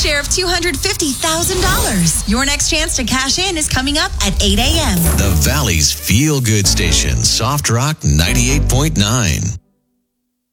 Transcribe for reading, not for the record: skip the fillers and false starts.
share of $250,000. Your next chance to cash in is coming up at 8 a.m. The Valley's Feel Good Station, Soft Rock 98.9.